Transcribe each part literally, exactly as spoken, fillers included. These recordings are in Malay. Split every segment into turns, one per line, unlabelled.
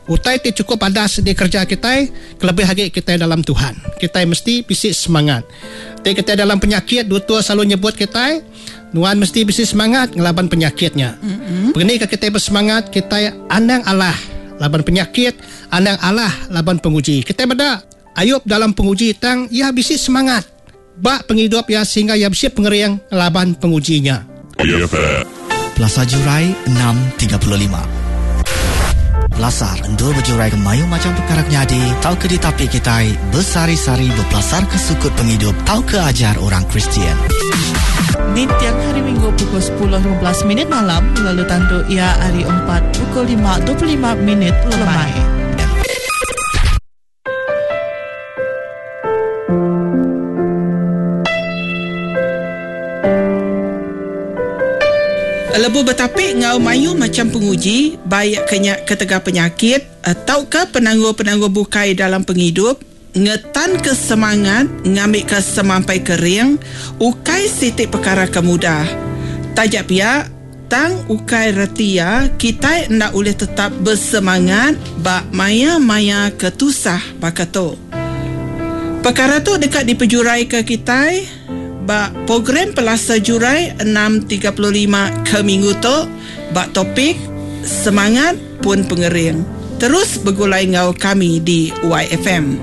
Utai ti cukup padas di kerja kita, kelebih lagi kita dalam Tuhan. Kita mesti bisik semangat. Ti kita dalam penyakit, doktor selalu nyebut kita, nuan mesti bisik semangat ngelaban penyakitnya. Mm-hmm. Begini kita bersemangat, kita andang Allah laban penyakit, andang Allah laban penguji. Kita beda Ayub dalam penguji tang ia bisik semangat. Bak penghidup ya sehingga ia bisik pengeriang laban pengujinya.
Plaza Jurai enam tiga puluh lima. Belasar endul berjurai ke mayu macam perkara nyadi. Tau ke di tapi kita bersari-sari berpelasar ke sukut penghidup. Tau ke ajar orang Kristian.
Di tiang hari Minggu pukul sepuluh lima belas minit malam, lalu tanduk ia hari empat pukul lima dua puluh lima minit lemai.
Lebu bertapik ngau mayu macam penguji, baik kenyak ketega penyakit, ataukah penangguh-penangguh bukai dalam penghidup, ngetan ke semangat, ngambil ke semampai kering, ukai sitik perkara kemudah. Tajak pihak, tang ukai retia, kita nak boleh tetap bersemangat, bak maya-maya ketusah bakato. Perkara tu dekat dipejurai ke kita, bak program Pelasa Jurai enam tiga puluh lima ke minggu tu, bak topik semangat pun pengering. Terus bergulai ngau kami di Y F M.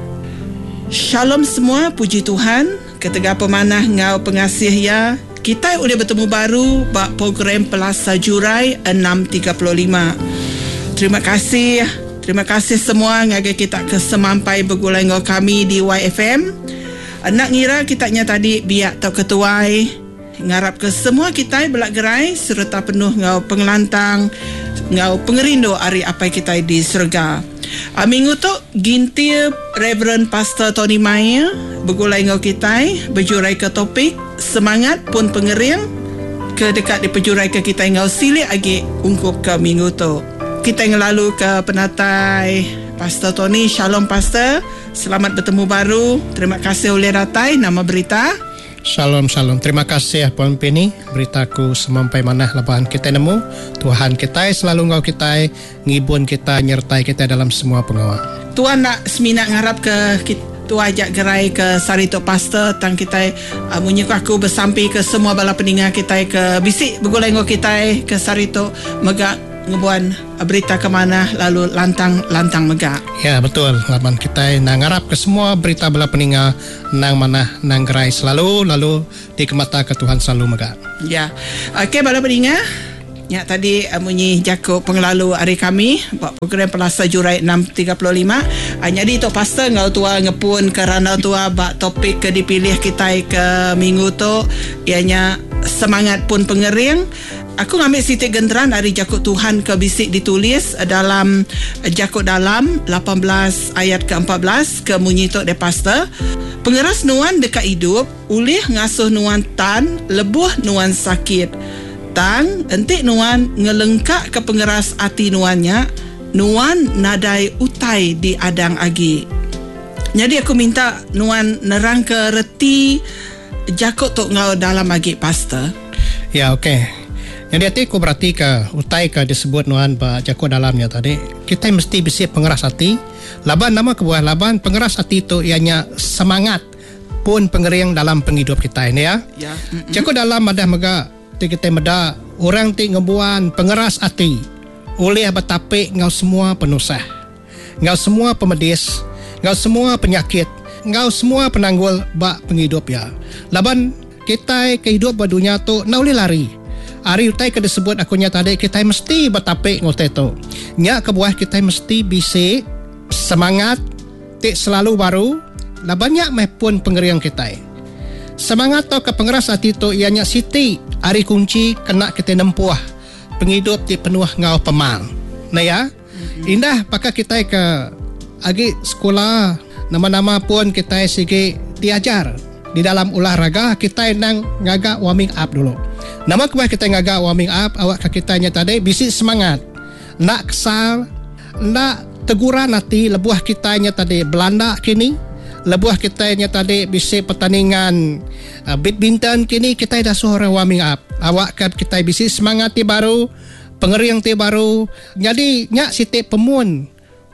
Shalom semua, puji Tuhan. Ketega pemanah ngau pengasih ya. Kita boleh bertemu baru bak program Pelasa Jurai enam tiga puluh lima. Terima kasih. Terima kasih semua ngagai kita ke semampai bergulai ngau kami di Y F M. Nak ngira kitanya tadi biak tau ketuai, ngarap ke semua kita belak gerai serta penuh ngau pengelantang, ngau pengerindu hari apa kita di surga. Uh, minggu tu gintir Reverend Pastor Tony Maya bergulai ngau kita berjurai ke topik semangat pun pengering ke dekat di pejurai ke kita ngau silik lagi ungkup ke minggu tu. Kita ngelalu ke penatai Pastor Tony. Shalom Pastor. Selamat bertemu baru. Terima kasih oleh ratai nama berita.
Shalom, shalom. Terima kasih Puan Penny. Beritaku semampai mana lebahan kita nemu. Tuhan kita selalu ngau kita, ngibun kita, nyertai kita dalam semua pengawal.
Tuhan nak seminat ngarap ke kita. Tu ajak gerai ke Sarito Pastor tang kita uh, munyi aku bersampai ke semua bala pendengar kita ke bisik bergulai ngau kita ke Sarito megak ngebuan berita ke mana lalu lantang-lantang megak.
Ya betul, laban kita nang ngarap ke semua berita bala pendengar nang mana nang gerai selalu lalu di kemata ke Tuhan selalu megak.
Ya. Okey bala pendengar, ya tadi uh, munyi jaku pengelalu hari kami buat program Pelasa Jurai enam tiga puluh lima. Uh, jadi tu pastor ngau tua ngepun kerana tua bak topik ke dipilih kita ke minggu tu ianya semangat pun pengering. Aku ngambil sitik genteran dari Jakut Tuhan ke bisik ditulis dalam Jakut dalam lapan belas ayat ke empat belas ke munyi tok de pastor. Pengeras nuan dekat hidup, ulih ngasuh nuan tan, lebuh nuan sakit. Tang entik nuan ngelengkak ke pengeras hati nuannya, nuan nadai utai di adang agi. Jadi aku minta nuan nerang ke reti Jakut tok ngau dalam agi pastor.
Ya okey. Jadi hati aku berarti ke utai ke disebut nuan ba Jakut dalamnya tadi. Kita mesti bisa pengeras hati. Laban nama kebuah laban pengeras hati itu ianya semangat pun pengering dalam penghidup kita ini ya.
Ya.
Jakut dalam ada mega kita meda orang ti ngebuan pengeras hati. Oleh betapik ngau semua penusah. Ngau semua pemedis, ngau semua penyakit, ngau semua penanggul ba penghidup ya. Laban kita kehidup badunya tu nak boleh lari. Hari utai ke disebut akunya tadi kita mesti bertapik ngote tu. Nya kebuah kita mesti bisa semangat tik selalu baru lah banyak meh pun pengeriang kita. Semangat tu ke pengeras hati tu ianya siti hari kunci kena kita nempuah penghidup ti penuh ngau pemal. Nah ya. Mm-hmm. Indah pakai kita ke agi sekolah nama-nama pun kita sigi diajar di dalam olahraga kita nang ngaga warming up dulu. Nama kebuah kita ngaga warming up awak ke kitanya tadi bisik semangat. Nak kesal, nak teguran hati lebuah kitanya tadi Belanda kini, lebuah kitanya tadi bisik pertandingan uh, badminton kini kita dah suara warming up. Awak kan kita bisik semangat ti baru, pengeriang ti baru. Jadi nyak sitik pemun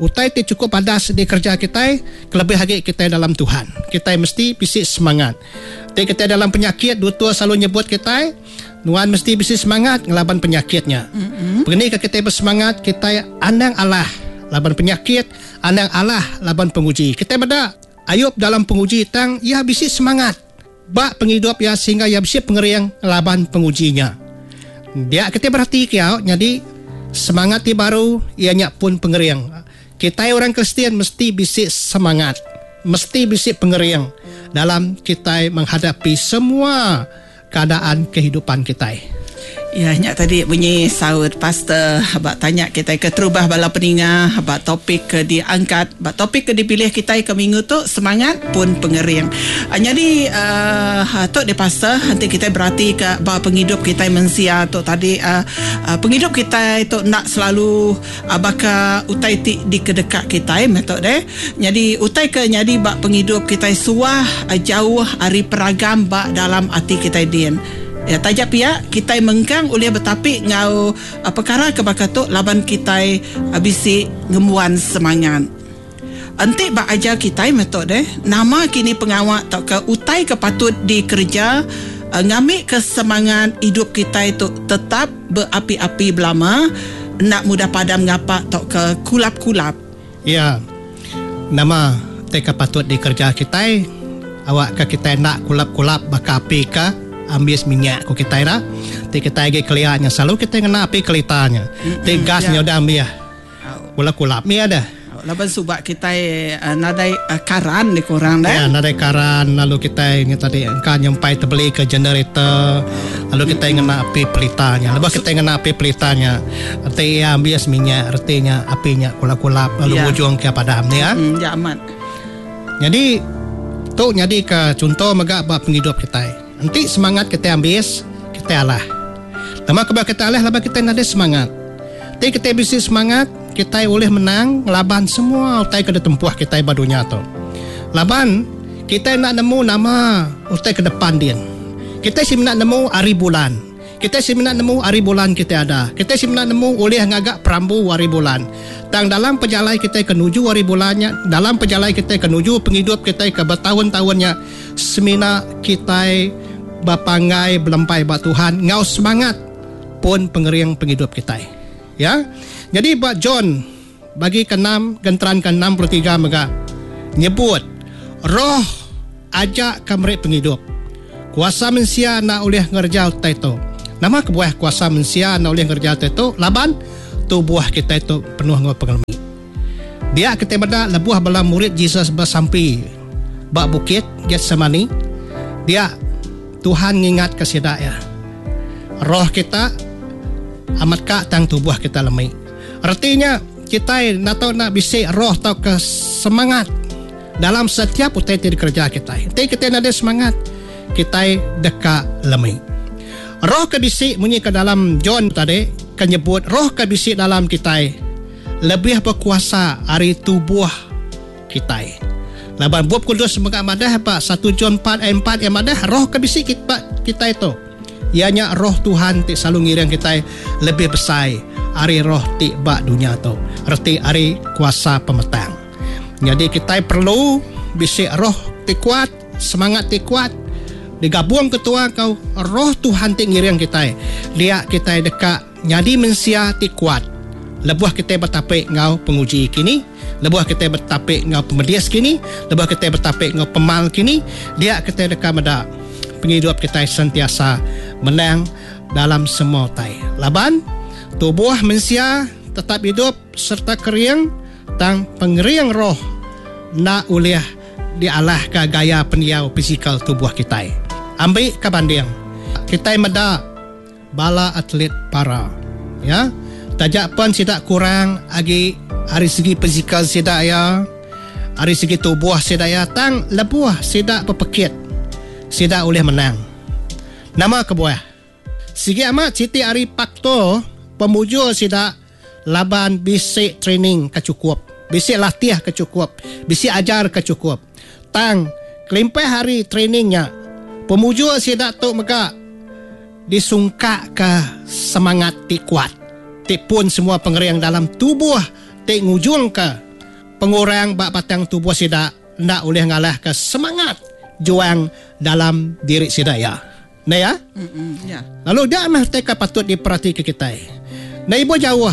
Utai ti cukup padas di kerja kita, kelebih lagi kita dalam Tuhan. Kita mesti bisi semangat. Ti kita dalam penyakit, doktor selalu nyebut kita, nuan mesti bisi semangat ngelaban penyakitnya. Mm-hmm. Begini ke kita bersemangat, kita andang Allah laban penyakit, andang Allah laban penguji. Kita beda Ayub dalam penguji tang ia bisi semangat. Bak penghidup ya sehingga ia bisi pengeriang laban pengujinya. Dia kita berhati kiau, jadi semangat ti baru ianya pun pengeriang. Kita orang Kristian mesti bisi semangat, mesti bisi pengeriang dalam kita menghadapi semua keadaan kehidupan kita.
Ya, nyak tadi bunyi saud pastor abak tanya kita ke terubah bala peningah abak topik ke diangkat, abak topik ke dipilih kita ke minggu tu semangat pun pengering. Uh, jadi uh, tu di pastor nanti kita berarti ke bahawa penghidup kita mensia tu tadi uh, uh, penghidup kita itu nak selalu abaka uh, utai ti di kedekat kita metode deh. Jadi utai ke jadi bak penghidup kita suah uh, jauh hari peragam bak dalam hati kita din. Ya, tajak pihak kita mengkang oleh bertapik ngau uh, perkara kebakatuk laban kita uh, bisi ngemuan semangat. Antik bak ajar kita metode nama kini pengawak tak ke utai kepatut di kerja uh, ngambil kesemangat hidup kita itu tetap berapi-api belama nak mudah padam ngapak tak ke kulap-kulap.
Ya, nama teka patut di kerja kita awak ke kita nak kulap-kulap baka api ke ambis minyak ko kita ira ti kita ge kelianya selalu kita kena api kelitanya ti gasnya udah ambil kulap kulap mi ada
laban subak kita uh, nadai uh, karan di kurang dah
ya nadai karan lalu kita ingin tadi kan nyampai terbeli ke generator lalu kita ingin api pelitanya lalu kita ingin api pelitanya ti ambis minyak artinya apinya kulap kulap lalu
ya.
Ujung ke padam ni ya
hmm, ya aman
jadi tu jadi ke contoh megak bab penghidup kita. Nanti semangat kita ambil, kita alah. Lama kebal kita alah, lama kita ada semangat. Nanti kita bisa semangat, kita boleh menang, laban semua utai ke tempuh kita badunya tu. Laban, kita nak nemu nama utai ke depan dia. Kita si nak nemu hari bulan. Kita si nak nemu hari bulan kita ada. Kita si nak nemu oleh ngagak perambu hari bulan. Tang dalam perjalanan kita kenuju hari bulannya, dalam perjalanan kita kenuju penghidup kita ke bertahun-tahunnya, semina kita bapangai belempai bak Tuhan ngau semangat pun pengeriang penghidup kita ya. Jadi bak John bagi keenam genteran ke enam puluh tiga mega nyebut roh ajak kamret penghidup kuasa manusia nak oleh ngerja taito nama kebuah kuasa manusia nak oleh ngerja taito laban tubuh kita itu penuh dengan pengalami dia kita benda lebuah bala murid Jesus bersampai bak bukit Getsemani dia Tuhan ngingat kesedak ya. Roh kita amat kak tang tubuh kita lemai. Artinya kita nak tahu nak bisik roh tahu ke semangat dalam setiap utai di kerja kita. Tapi kita nak ada semangat kita dekat lemai. Roh ke bisik bunyi ke dalam John tadi kan nyebut roh ke bisik dalam kita lebih berkuasa hari tubuh kita. Laban buat kudus semoga madah pak satu John empat ayat empat yang madah roh kebisik kita, kita itu ianya roh Tuhan ti selalu ngiring kita lebih besar hari roh ti bak dunia tu arti hari kuasa pemetang. Jadi kita perlu bisik roh ti kuat semangat ti kuat digabung ketua kau roh Tuhan ti ngiring kita dia kita dekat jadi mensia ti kuat lebuh kita bertapik ngau penguji kini lebuh kita bertapik ngau pemedias kini lebuh kita bertapik ngau pemal kini dia kita dekat meda penghidup kita sentiasa menang dalam semua tai laban tubuh manusia tetap hidup serta keriang tang pengeriang roh nak ulih dialah ke gaya peniau fizikal tubuh kita ambil ke banding kita meda bala atlet para ya tajak pun tidak kurang agi hari segi fizikal sedaya hari segi tubuh sedaya tang lebuah sedak pepekit sedak oleh menang nama kebuah segi amat siti hari pakto pemujul sedak laban bisik training kecukup bisik latih kecukup bisik ajar kecukup tang kelimpai hari trainingnya pemujul sedak tok mega disungka ke semangat ti kuat ti pun semua pengeriang dalam tubuh ti ngujung ke pengurang bak batang tubuh sida nak boleh ngalah ke semangat juang dalam diri sida ya. Nah ya.
Ya.
Lalu dia mah teka patut diperhatikan kita. Nah ibu jauh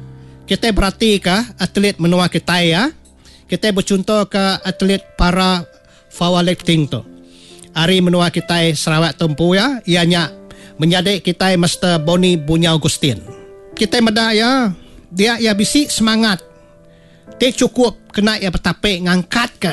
kita berarti ke atlet menua kita ya. Kita bercontoh ke atlet para powerlifting tu. Hari menua kita Sarawak Tempu ya, ianya menjadi kita Mister Boni Bunya Agustin. Kita medah ya, dia ya bisi semangat. Dia cukup kena ya bertapik ngangkat ke.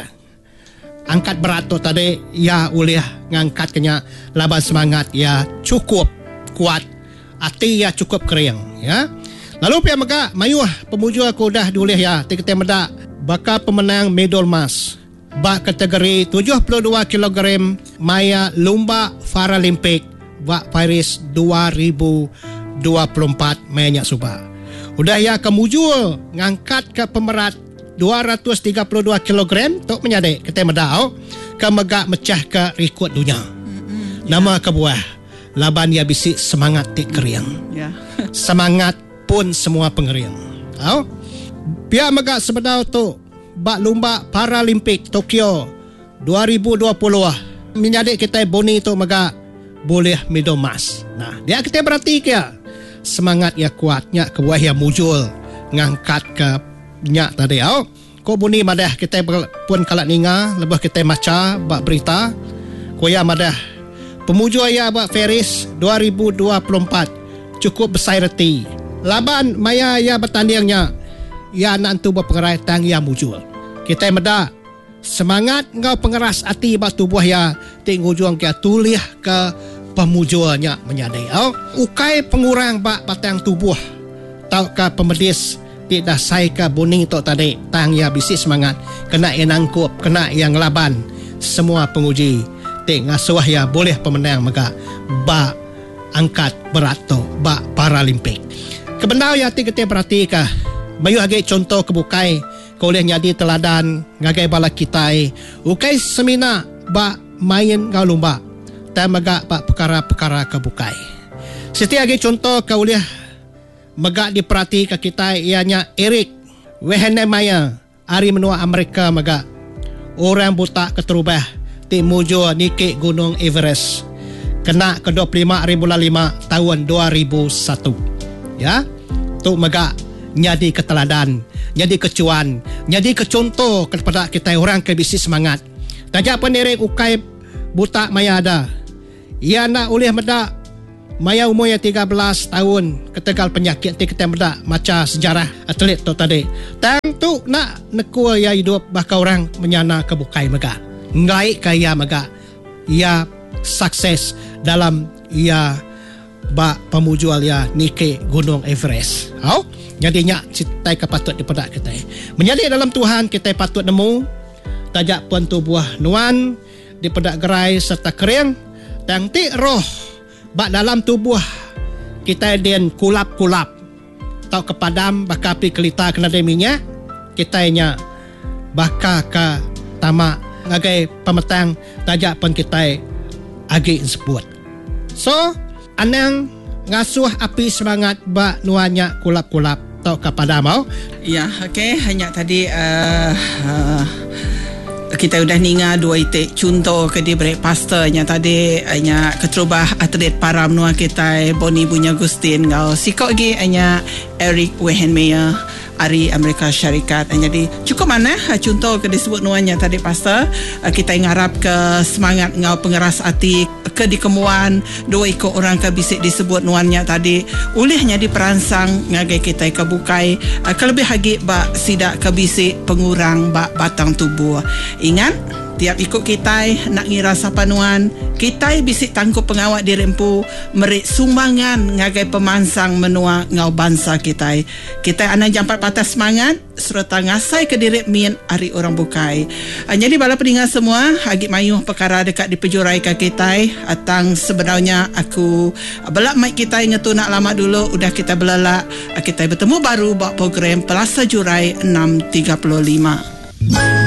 Angkat berat tu tadi ya boleh ngangkat kena laban semangat ya cukup kuat. Hati ya cukup kering ya. Lalu pihak mega mayuh pemuja aku dah diulih ya. Kita medah bakal pemenang medal emas bak kategori tujuh puluh dua kilogram maya lomba Paralimpik bak Paris dua ribu dua puluh empat Maya Subah. Udah ya kemuju ngangkat ke pemerat dua ratus tiga puluh dua kilogram tok menjadi kita medau ke megak mecah ke rekod dunia. Mm-hmm, nama yeah. Kebuah laban ya bisi semangat tik keriang. Yeah. Semangat pun semua pengeriang. Au pihak megak sebedau tu bak lomba Paralimpik Tokyo dua ribu dua puluh menjadi kita Boni tu megak boleh medal emas. Nah, dia kita berarti ke semangat ya kuatnya kebuah yang muncul ngangkat ke nyak tadi au. Ko Boni madah kita pun kalak ninga lebih kita maca bak berita. Ko ya madah pemuju ya bak Paris dua ribu dua puluh empat cukup besar reti. Laban maya ya bertandingnya ya nantu berpengerai tang ya muncul. Kita medah semangat ngau pengeras hati bak tubuh ya tinggu juang ke tulih ke pemujuannya menyadai. Au ukai pengurang bak batang tubuh tau ke pemedis tidak sai ke Boni tok tadi tang ya bisi semangat kena yang nangkup kena yang laban semua penguji tik ngasuh ya boleh pemenang mega ba angkat berat tu ba Paralimpik. Kebendau ya tik kita berarti ke bayu agi contoh kebukai kau boleh jadi teladan ngagai bala kita ukai semina ba main ngau lomba ta mega ba perkara-perkara kebukai. Setiap agi contoh kau boleh megak diperhati ke kita ianya Eric Wehenemaya hari menua Amerika megak orang buta keterubah ti mujo niki Gunung Everest kena ke dua puluh lima hari bulan lima tahun dua ribu satu ya tu megak nyadi keteladan nyadi kecuan nyadi kecontoh kepada kita orang ke bisi semangat tajak pun Eric ukai buta maya ada ia nak oleh medak maya umurnya tiga belas tahun ketegal penyakit ti kita medak maca sejarah atlet tu tadi tang tu nak nekua ya hidup bakal orang menyana kebukai mega ngai kaya mega ia sukses dalam ia ba pemujual ya niki Gunung Everest. Au jadinya citai kapatut dipedak kita menjadi dalam Tuhan kita patut nemu tajak pun tubuh nuan dipedak gerai serta kering tang ti roh bak dalam tubuh kita den kulap-kulap tau kepadam baka pi kelita kena deminya kita nya baka ka tamak ngagai pemetang tajak pun kita agi sebut. So anang ngasuh api semangat bak nuanya kulap-kulap tau kepadam mau.
Ya, okey hanya tadi uh, uh, kita udah ninga dua itik contoh ke di break pastornya tadi hanya keterubah atlet para menua kita Boni Bunya Agustin ngau sikok lagi hanya Eric Wehenmeyer Ari Amerika Syarikat. Jadi cukup mana contoh ke disebut nuanya tadi pastor kita ngarap ke semangat ngau pengeras hati ke dikemuan dua ikut orang ke bisik disebut nuannya tadi ulihnya diperansang ngagai kita ke bukai kelebih lagi bak sidak ke bisik pengurang bak batang tubuh. Ingat tiap ikut kita nak ngira sapanuan kita bisik tangkup pengawak dirempu merik sumbangan ngagai pemansang menua ngau bangsa kita kita anak jampat patah semangat serta ngasai ke diri min hari orang bukai. Jadi bala pendengar semua hagi mayuh perkara dekat di pejurai ke kita atang sebenarnya aku belak mic kita ngetu nak lama dulu udah kita belelak kita bertemu baru buat program Pelasa Jurai enam tiga puluh lima.